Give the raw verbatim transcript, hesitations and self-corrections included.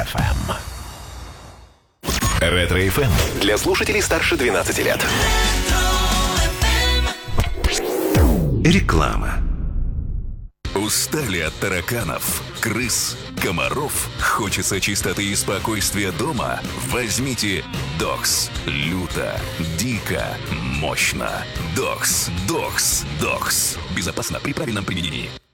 эф эм. Ретро-эф эм для слушателей старше двенадцати лет. Реклама. Устали от тараканов, крыс, комаров? Хочется чистоты и спокойствия дома? Возьмите Докс. Люто, дико, мощно. Докс, Докс, Докс. Безопасно при правильном применении.